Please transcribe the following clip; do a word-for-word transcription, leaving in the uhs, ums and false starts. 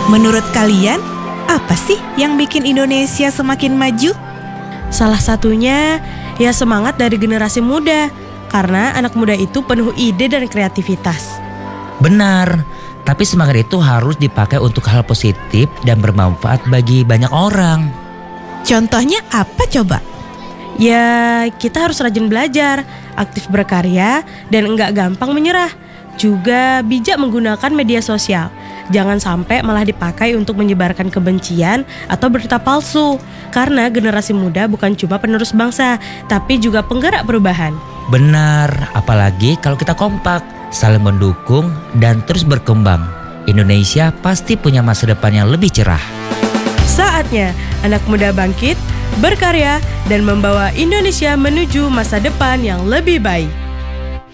Menurut kalian, apa sih yang bikin Indonesia semakin maju? Salah satunya ya semangat dari generasi muda. Karena anak muda itu penuh ide dan kreativitas. Benar, tapi semangat itu harus dipakai untuk hal positif dan bermanfaat bagi banyak orang. Contohnya apa coba? Ya kita harus rajin belajar, aktif berkarya, dan enggak gampang menyerah. Juga bijak menggunakan media sosial. Jangan sampai malah dipakai untuk menyebarkan kebencian atau berita palsu. Karena generasi muda bukan cuma penerus bangsa, tapi juga penggerak perubahan. Benar, apalagi kalau kita kompak, saling mendukung, dan terus berkembang. Indonesia pasti punya masa depan yang lebih cerah. Saatnya anak muda bangkit, berkarya, dan membawa Indonesia menuju masa depan yang lebih baik.